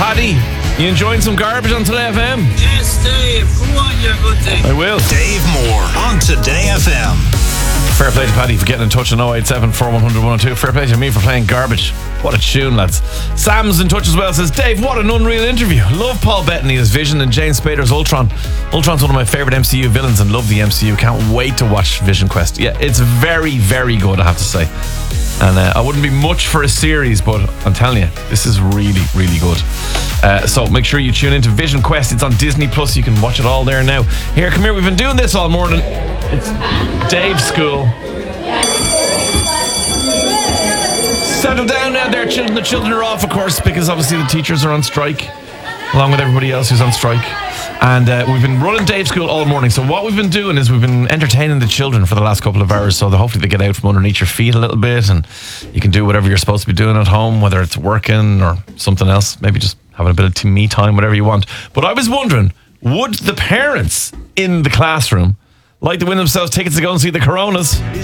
Paddy. You enjoying some garbage on Today FM? Yes, Dave. Go on, you good thing. I will. Dave Moore on Today FM. Fair play to Paddy for getting in touch on 087 4100 102. Fair play to me for playing garbage. What a tune, lads. Sam's in touch as well. Says, Dave, what an unreal interview. Love Paul Bettany as Vision and James Spader's Ultron. Ultron's one of my favourite MCU villains and love the MCU. Can't wait to watch Vision Quest. Yeah, it's very, very good, I have to say. And I wouldn't be much for a series, but I'm telling you, this is really, really good. So make sure you tune into Vision Quest. It's on Disney Plus. You can watch it all there now. Here, come here. We've been doing this all morning. It's Dave's school. Settle down now there, children. The children are off, of course, because obviously the teachers are on strike, along with everybody else who's on strike. And we've been running Dave's school all morning. So what we've been doing is we've been entertaining the children for the last couple of hours. So that hopefully they get out from underneath your feet a little bit and you can do whatever you're supposed to be doing at home, whether it's working or something else, maybe just having a bit of me time, whatever you want. But I was wondering, would the parents in the classroom like to win themselves tickets to go and see the Coronas?